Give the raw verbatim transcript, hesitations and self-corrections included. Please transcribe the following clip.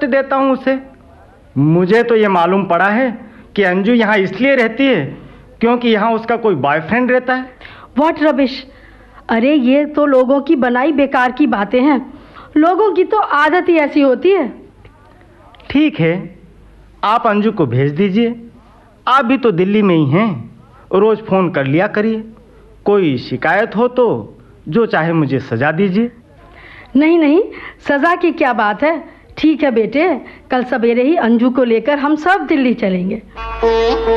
कष्ट देता हूँ उसे? मुझे तो ये मालूम पड़ा है कि अंजू यहाँ इसलिए रहती है क्योंकि यहाँ उसका कोई बॉयफ्रेंड रहता है। What rubbish! अरे ये तो लोगों की बनाई बेकार की बातें हैं। लोगों की तो आदत ही ऐसी होती है। ठीक है, आप अंजू को भेज दीजिए। आप भी तो दिल्ली में ही हैं, रोज फोन कर लिया करिए। कोई शिकायत हो तो जो चाहे मुझे सजा दीजिए। नहीं नहीं, सजा की क्या बात है। ठीक है बेटे, कल सवेरे ही अंजू को लेकर हम सब दिल्ली चलेंगे।